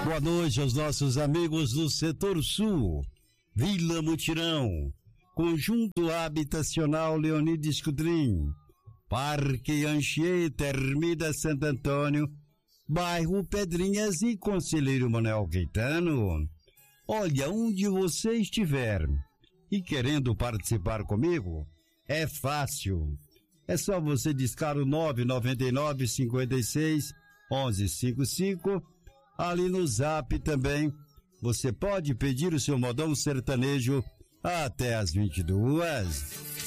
Boa noite aos nossos amigos do Setor Sul, Vila Mutirão, Conjunto Habitacional Leonides Cudrim, Parque Anchieta, Ermida Santo Antônio, Bairro Pedrinhas e Conselheiro Manuel Caetano. Olha, onde você estiver e querendo participar comigo, é fácil. É só você discar o 999 56 1155. Ali no Zap também você pode pedir o seu modão sertanejo até as 22.